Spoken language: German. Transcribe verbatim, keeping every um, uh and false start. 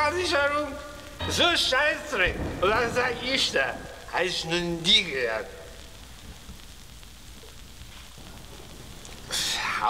Krankenversicherung? So scheiße. Und dann sag ich da, habe ich noch nie gehört.